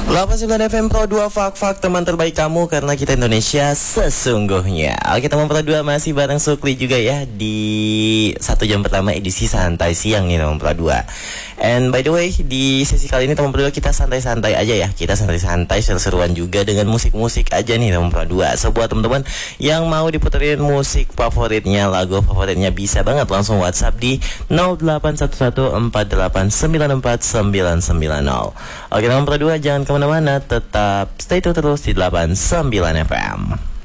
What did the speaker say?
89 FM Pro 2 Fak teman terbaik kamu karena kita Indonesia sesungguhnya. Oke teman Pro 2 masih bareng Sukli juga ya di 1 jam pertama edisi santai siang nih teman Pro 2. And by the way di sesi kali ini teman Pro 2 kita santai-santai aja ya. Kita santai-santai seru-seruan juga dengan musik-musik aja nih teman Pro 2. Sebuah teman-teman yang mau diputerin musik favoritnya, lagu favoritnya bisa banget langsung WhatsApp di 081148949990. Oke teman Pro 2 jangan kemana-mana, tetap stay tune terus di 89 FM.